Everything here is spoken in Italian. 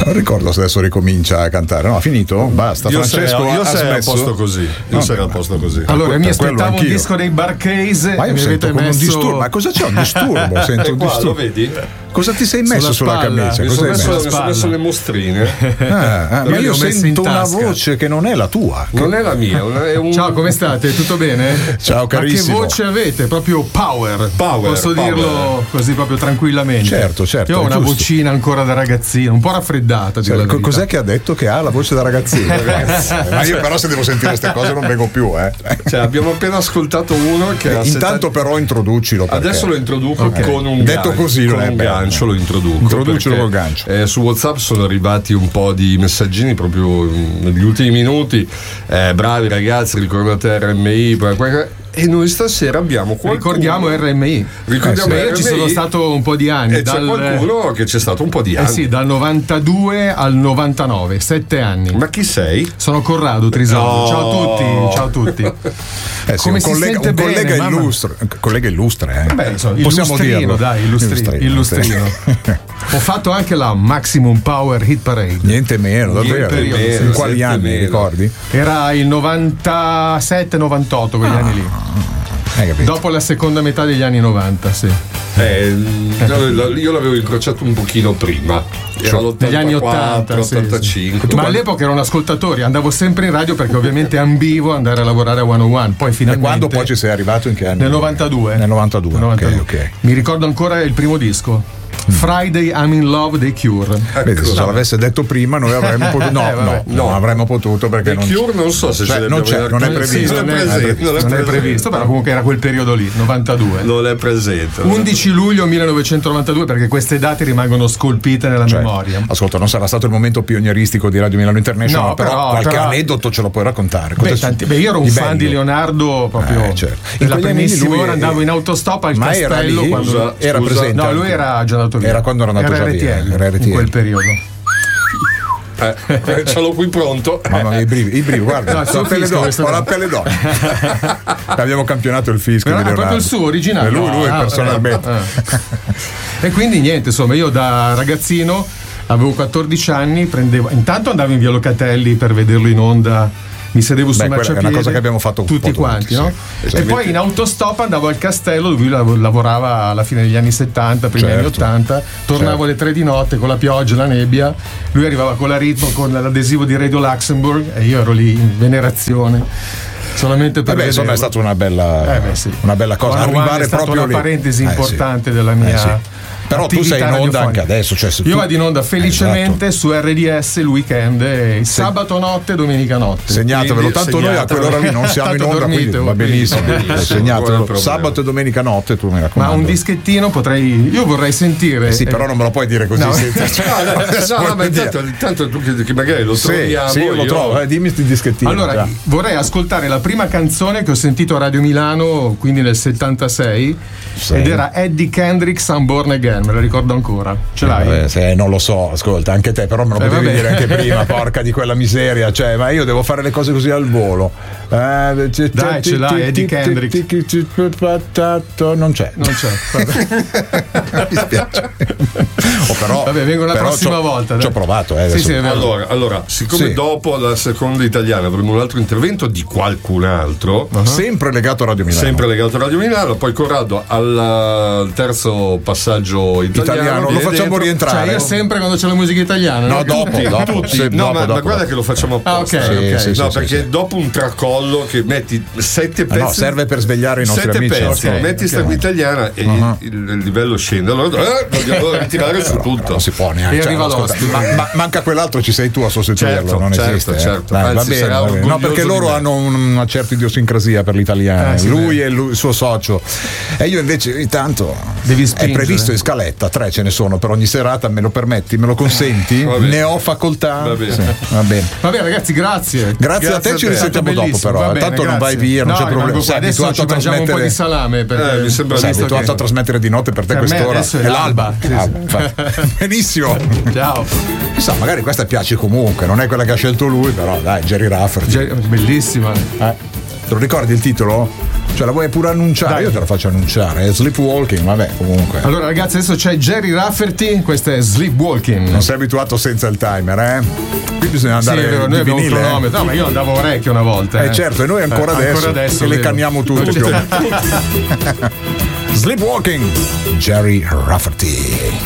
Non ricordo se adesso ricomincia a cantare. No, ha finito? Basta. Francesco io ha sarei a smesso. posto così. Io sarei a posto così. Allora, mi Per quello aspettavo un anch'io. disco dei Barcase. Ma io mi sento avete come messo un disturbo. Ma cosa c'è un disturbo? Sento un Qua, lo disturbo. vedi? Cosa ti sei messo sulla spalla. camicia? Mi Cosa sono hai messo? messo le mostrine. Ma Io le io ho messe sento in una tasca. voce che non è la tua. Non è la mia, è un. Ciao, come state? Tutto bene? Ciao, carissimo. Ma che voce avete? Proprio power. Power, Posso power. dirlo così proprio tranquillamente. Certo, certo, Io ho è una giusto. vocina ancora da ragazzino, un po' raffreddata. a dire la verità. Cos'è che ha detto che ha la voce da ragazzino? Ma io però se devo sentire queste cose non vengo più, Cioè, abbiamo appena ascoltato uno che ha Intanto però introducilo. perché- Adesso lo introduco con un Detto gancio, così non con è un bello. gancio lo introduco. Introducilo perché, col gancio. su WhatsApp sono arrivati un po' di messaggini proprio negli ultimi minuti. Bravi ragazzi, ricordate RMI. E noi stasera abbiamo qualcuno. Ricordiamo RMI. Ricordiamo Io ci sono stato un po' di anni. E c'è qualcuno che c'è stato un po' di anni. sì, dal 92 al 99, 7 anni. Ma chi sei? Sono Corrado Trisolo. No. Ciao a tutti. Sì, Come un si collega, sente un collega bene, mamma? illustre. Collega illustre, Beh, insomma, possiamo illustrino, dirlo. dai, illustrino. Ho fatto anche la Maximum Power Hit Parade. Niente meno, davvero. Niente meno, In quali niente anni, meno. ricordi? Era il 97-98, quegli anni lì. Hai capito? Dopo la seconda metà degli anni 90, sì. Io l'avevo incrociato un pochino prima. Era Negli anni 80, sì, 85. Ma all'epoca ero un ascoltatore, andavo sempre in radio perché ovviamente ambivo andare a lavorare a 101. Poi E finalmente. quando poi ci sei arrivato in che anni? Nel 92. Nel 92. Ok. Mi ricordo ancora il primo disco. Friday I'm in Love dei Cure. Vedi, se l'avesse detto prima noi avremmo potuto. No, non avremmo potuto perché The Cure non so se ce non c'è, non è previsto. Sì, non è previsto, però comunque era quel periodo lì, 92. Non è presente. 11 luglio 1992, perché queste date rimangono scolpite nella memoria. Ascolta, non sarà stato il momento pionieristico di Radio Milano International, No, però qualche però- aneddoto ce lo puoi raccontare. Io ero un fan di Leonardo proprio certo. In nella quegli anni primissima lui ora, andavo in autostop al Ma era castello lì? quando Era Scusa. presente? No, lui era già andato via. Era quando era andato già via, RTL, era RTL. in quel periodo. Ce l'ho qui pronto. Mamma mia, i brividi, guarda, No, ho la pelle d'oca, ho la pelle d'oca. Abbiamo campionato il fisco Però di è proprio Leonardo. il suo originale. E lui personalmente. E quindi niente, insomma, io da ragazzino avevo 14 anni, intanto andavo in via Locatelli per vederlo in onda. Mi sedevo sul Beh, quella è marciapiede, una cosa che abbiamo fatto un tutti po' quanti, tutti, no? sì. E poi in autostop andavo al castello dove lui lavorava alla fine degli anni 70, primi anni 80. Tornavo alle 3 di notte con la pioggia, la nebbia. Lui arrivava con la ritmo, con l'adesivo di Radio Luxembourg e io ero lì in venerazione. Solamente per Insomma, è vederlo. stata una bella cosa. Arrivare Arrivare è stata proprio una lì. parentesi importante sì. della mia. Però tu sei in onda anche adesso. Cioè, Io vado in onda felicemente su RDS il weekend, sabato notte, domenica notte. Segnatevelo, tanto noi a quell'ora lì non siamo in onda, dormite, quindi va benissimo. Segnatevelo, non è sabato e domenica notte, tu mi raccomando. Ma un dischettino io vorrei sentire. Sì, però non me lo puoi dire così. No. No, ma intanto tu che magari lo troviamo. Sì, io lo trovo, dimmi sti dischettini. Allora, vorrei ascoltare la prima canzone che ho sentito a Radio Milano, quindi nel 76, ed era Eddie Kendricks Unborn Again, me la ricordo ancora. Ce l'hai? Non lo so, ascolta, anche te, però me lo potevi dire anche prima, porca di quella miseria, cioè, ma io devo fare le cose così al volo. Dai, ce l'hai, Eddie Kendricks. Non c'è. Non c'è. Mi dispiace. Però, Vabbè, vengo la prossima volta. Ci ho provato, Sì, è vero. Allora, siccome dopo la seconda italiana avremo un altro intervento di qualcun altro, sempre legato a Radio Milano. Poi Corrado al terzo passaggio italiano lo facciamo rientrare. Cioè, io sempre quando c'è la musica italiana. No, dopo. Ma guarda che lo facciamo apposta. Ok. Perché dopo un tracollo che metti 7 pezzi. No, serve per svegliare i nostri 7 amici. pezzi, metti sta italiana e il livello scende. Allora dobbiamo ritirare su tutto. Non si può neanche. E arriva l'ospite. Ma manca quell'altro, ci sei tu a sostituirlo. Non esiste. Certo. Dai, va Anzi, bene, sarà va bene. No, orgoglioso perché di loro me. hanno una certa idiosincrasia per l'italiano. Lui e il suo socio. E io invece ogni tanto Devi è spingere. previsto in scaletta, 3 ce ne sono per ogni serata, me lo permetti, me lo consenti? Ne ho facoltà. Va bene. Sì, va bene. Vabbè, ragazzi, grazie. Grazie a te, ci risentiamo dopo, però. Va bene, Tanto non vai grazie. via, non No, c'è problema. rimango Sei qua. Adesso abituato ci a mangiamo un po' di trasmettere. salame perché mi sembra Sei visto abituato che- a trasmettere di notte, per te Per me quest'ora adesso è è l'alba. l'alba. Benissimo. Ciao. Chissà, magari questa piace comunque, non è quella che ha scelto lui, però dai, Jerry Rafferty. Bellissima. Te lo ricordi il titolo? Cioè la vuoi pure annunciare? Dai. Io te la faccio annunciare. È Sleepwalking, vabbè, comunque. Allora ragazzi, adesso c'è Gerry Rafferty, questo è Sleepwalking. Non sei abituato senza il timer, eh? Qui bisogna andare sì, è vero, noi di abbiamo un vinile. cronometro. No, ma io andavo orecchio una volta. Certo, e noi ancora adesso e le vero. canniamo tutti più o meno. Sleepwalking, Gerry Rafferty.